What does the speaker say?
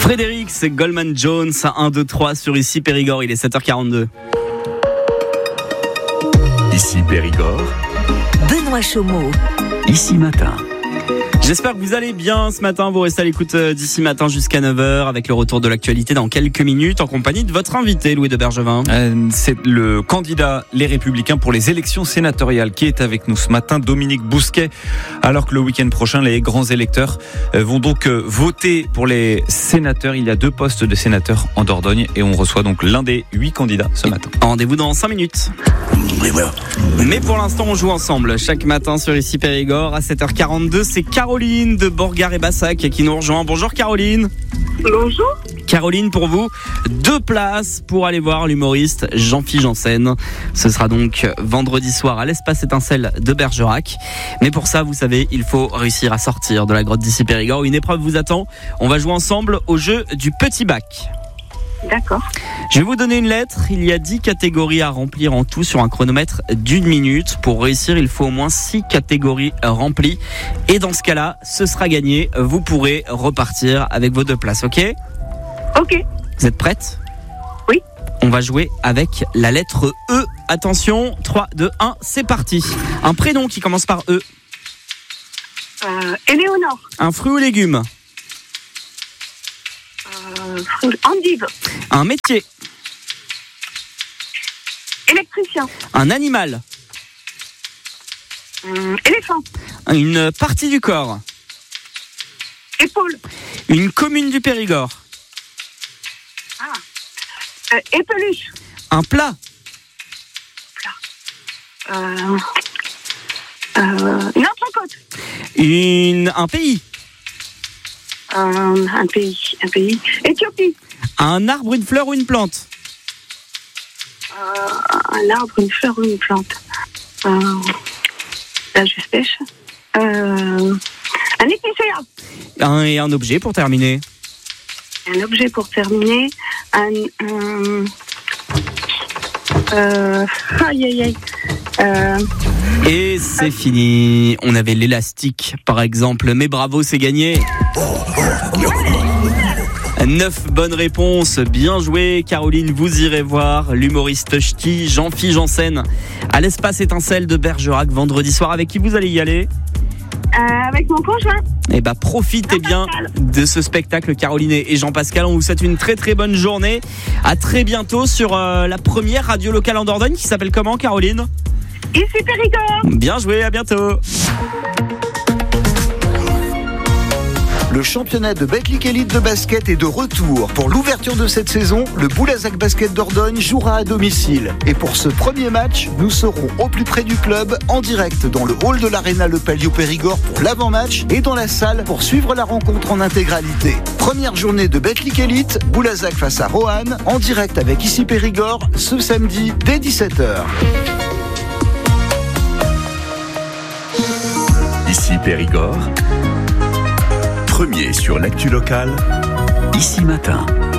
Frédéric, c'est Goldman Jones, 1, 2, 3 sur Ici Périgord, il est 7h42. Ici Périgord, Benoît Chaumeau. Ici Matin. J'espère que vous allez bien ce matin, vous restez à l'écoute d'Ici Matin jusqu'à 9h avec le retour de l'actualité dans quelques minutes en compagnie de votre invité Louis de Bergevin. C'est le candidat Les Républicains pour les élections sénatoriales qui est avec nous ce matin, Dominique Bousquet, alors que le week-end prochain les grands électeurs vont donc voter pour les sénateurs. Il y a 2 postes de sénateurs en Dordogne et on reçoit donc l'un des 8 candidats ce matin. Rendez-vous dans 5 minutes. Mais pour l'instant on joue ensemble chaque matin sur Ici Périgord à 7h42. C'est Caroline de Borgard et Bassac qui nous rejoint. Bonjour Caroline. Bonjour. Caroline, pour vous, 2 places pour aller voir l'humoriste Jean-Philippe Janssen. Ce sera donc vendredi soir à l'Espace Étincelle de Bergerac. Mais pour ça, vous savez, il faut réussir à sortir de la grotte d'Ici Périgord. Une épreuve vous attend. On va jouer ensemble au jeu du petit bac. D'accord. Je vais vous donner une lettre. Il y a 10 catégories à remplir en tout sur un chronomètre d'1 minute. Pour réussir, il faut au moins 6 catégories remplies. Et dans ce cas-là, ce sera gagné. Vous pourrez repartir avec vos 2 places, ok ? Ok. Vous êtes prête ? Oui. On va jouer avec la lettre E. Attention, 3, 2, 1, c'est parti. Un prénom qui commence par E. Éléonore. Un fruit ou légume. Endive. Un métier. Électricien. Un animal. Éléphant. Une partie du corps. Épaule. Une commune du Périgord. Épeluche. Un plat. Une entrecôte. Un pays. Un pays. Éthiopie. Un arbre, une fleur ou une plante. Un arbre, une fleur ou une plante. Là, je pêche. Un épicéa. Et un objet pour terminer. Un objet pour terminer. Et c'est fini. On avait l'élastique, par exemple. Mais bravo, c'est gagné. 9 bonnes réponses. Bien joué, Caroline. Vous irez voir l'humoriste ch'ti Jean-Philippe Janssen à l'Espace Étincelle de Bergerac vendredi soir. Avec qui vous allez y aller ? Avec mon conjoint. Eh ben, profitez bien de ce spectacle, Caroline et Jean-Pascal. On vous souhaite une très très bonne journée. À très bientôt sur la première radio locale en Dordogne qui s'appelle comment, Caroline ? Ici Périgord. Bien joué, à bientôt. Le championnat de Betclic Elite de basket est de retour. Pour l'ouverture de cette saison, le Boulazac Basket Dordogne jouera à domicile. Et pour ce premier match, nous serons au plus près du club, en direct dans le hall de l'Arena Le Palio Périgord pour l'avant-match et dans la salle pour suivre la rencontre en intégralité. Première journée de Betclic Elite, Boulazac face à Roanne, en direct avec Ici Périgord, ce samedi dès 17h. Ici Périgord, premier sur l'actu locale, Ici Matin.